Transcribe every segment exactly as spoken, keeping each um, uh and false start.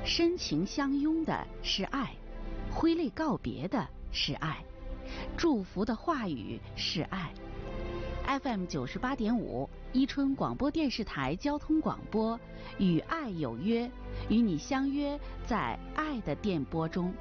深情相拥的是爱，挥泪告别的是爱，祝福的话语是爱。F M 九十八点五，伊春广播电视台交通广播，与爱有约，与你相约在爱的电波中。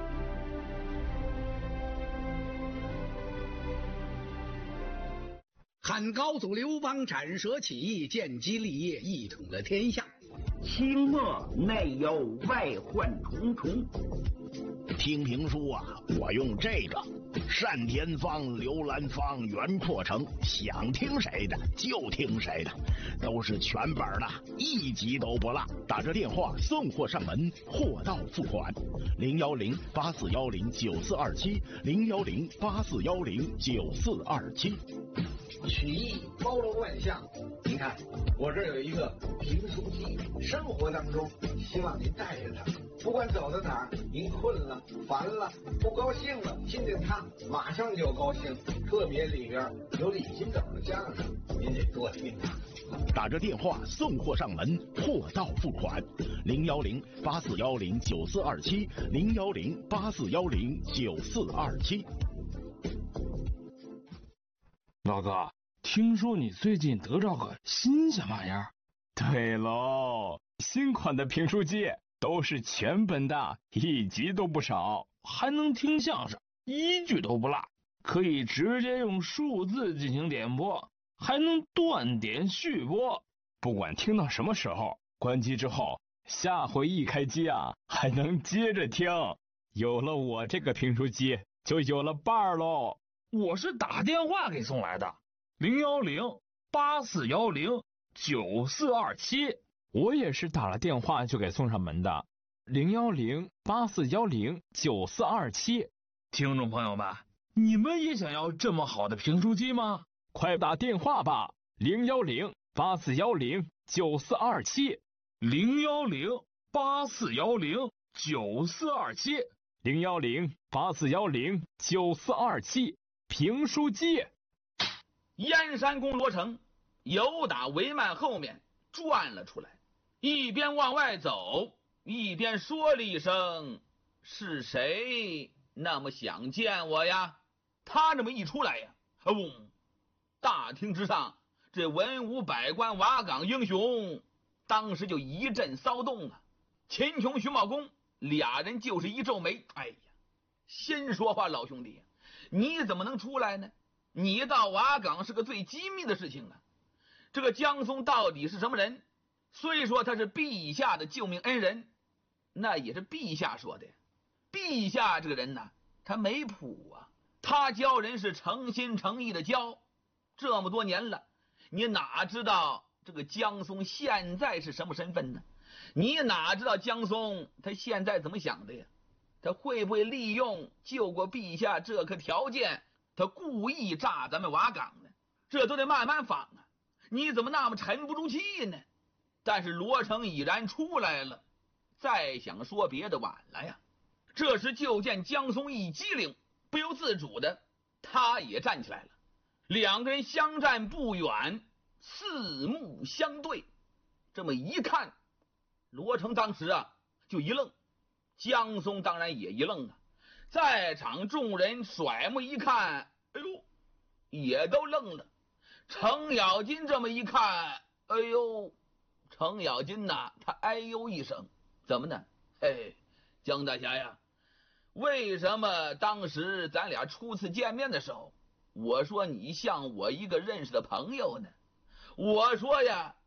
汉高祖刘邦斩蛇起义，建基立业，一统了天下。 清末内忧外患重重。 听评书啊，我用这个单田芳、刘兰芳、袁阔成，想听谁的就听谁的，都是全本的，一集都不落。打着电话送货上门，货到付款。零幺零八四幺零九四二七，零幺零八四幺零九四二七。 曲艺包罗万象，你看我这有一个评书机，生活当中希望您带着它，不管走到哪儿，您困了、烦了、不高兴了，听见它马上就高兴。特别里边有李金斗的相声，您得多听它。 打着电话送货上门，货到付款。零幺零八四幺零九四二七，零幺零八四幺零九四二七。 老哥，听说你最近得着个新鲜玩意儿？ 对喽，新款的评书机都是全本的，一集都不少， 还能听相声，一句都不落，可以直接用数字进行点播，还能断点续播。 不管听到什么时候，关机之后，下回一开机啊，还能接着听。有了我这个评书机，就有了伴儿喽。 我是打电话给送来的，零幺零八四幺零九四二七。 我也是打了电话就给送上门的，零幺零八四幺零九四二七。 听众朋友们，你们也想要这么好的评书机吗？ 快打电话吧，零幺零八四幺零九四二七， 零幺零八四幺零九四二七， 零幺零八四幺零九四二七。评书机。 燕山公罗成由打帷幔后面转了出来，一边往外走，一边说了一声：“是谁那么想见我呀？”他这么一出来呀，嗡！大厅之上，这文武百官、瓦岗英雄当时就一阵骚动啊。秦琼、徐茂公俩人就是一皱眉，哎呀，先说话，老兄弟，你怎么能出来呢？你到瓦岗是个最机密的事情啊。这个江松到底是什么人？虽说他是陛下的救命恩人，那也是陛下说的。陛下这个人呢，他没谱啊，他教人是诚心诚意的教，这么多年了，你哪知道这个江松现在是什么身份呢？你哪知道江松他现在怎么想的呀？他会不会利用救过陛下这个条件，他故意炸咱们瓦岗呢？这都得慢慢访啊！你怎么那么沉不住气呢？但是罗成已然出来了，再想说别的晚了呀。这时就见江松一激灵，不由自主的他也站起来了，两个人相站不远，四目相对。这么一看，罗成当时啊就一愣，江松当然也一愣啊。在场众人甩目一看，哎呦，也都愣了。程咬金这么一看，哎呦，程咬金呐，他哎呦一声，怎么呢？嘿，江大侠呀，为什么当时咱俩初次见面的时候，我说你像我一个认识的朋友呢？我说呀，